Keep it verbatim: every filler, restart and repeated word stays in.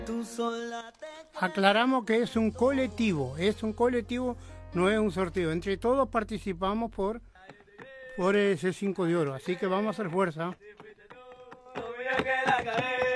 Aclaramos que es un colectivo, es un colectivo, no es un sorteo. Entre todos participamos por, por ese cinco de oro, así que vamos a hacer fuerza.